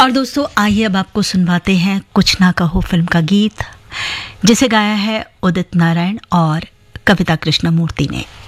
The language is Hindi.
और दोस्तों आइए अब आपको सुनवाते हैं कुछ ना कहो फिल्म का गीत, जिसे गाया है उदित नारायण और कविता कृष्णमूर्ति ने।